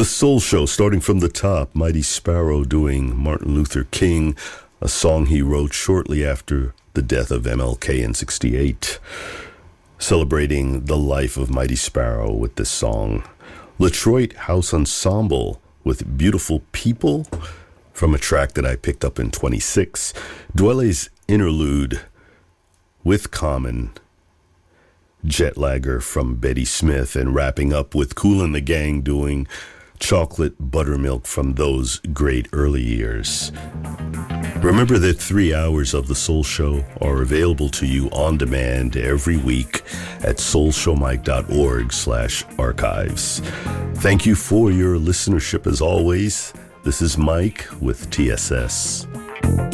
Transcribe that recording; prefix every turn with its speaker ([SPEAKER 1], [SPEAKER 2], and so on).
[SPEAKER 1] The Soul Show, starting from the top, Mighty Sparrow doing Martin Luther King, a song he wrote shortly after the death of MLK in '68. Celebrating the life of Mighty Sparrow with this song. Latroit House Ensemble with Beautiful People from a track that I picked up in 26. Dwele's Interlude with Common. Jetlagger from Betty Smith, and wrapping up with Kool and the Gang doing Chocolate Buttermilk from those great early years. Remember that 3 hours of the Soul Show are available to you on demand every week at soulshowmike.org/archives. Thank you for your listenership as always. This is Mike with TSS.